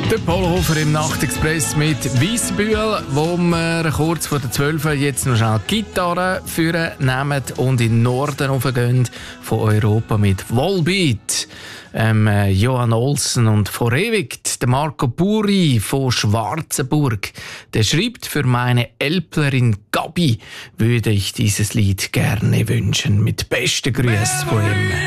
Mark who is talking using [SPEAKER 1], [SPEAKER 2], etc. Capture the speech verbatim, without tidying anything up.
[SPEAKER 1] Der Paul Hofer im Nachtexpress mit Weissbühl, wo wir kurz vor der zwölf jetzt noch schnell die Gitarre führen nehmen und in den Norden raufgehen von Europa mit Volbeat. Ähm, Johan Olsen und vor ewig der Marco Buri von Schwarzenburg. Der schreibt: Für meine Elplerin Gabi würde ich dieses Lied gerne wünschen. Mit besten Grüßen von ihm.